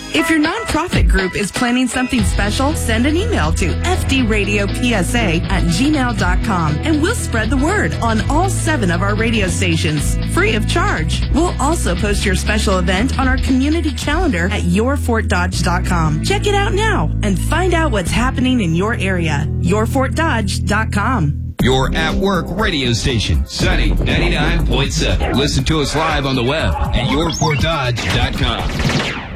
If your nonprofit group is planning something special, send an email to fdradiopsa@gmail.com and we'll spread the word on all 7 of our radio stations, free of charge. We'll also post your special event on our community calendar at yourfortdodge.com. Check it out now and find out what's happening in your area. yourfortdodge.com. Your at-work radio station, Sunny 99.7. Listen to us live on the web at yourfortdodge.com.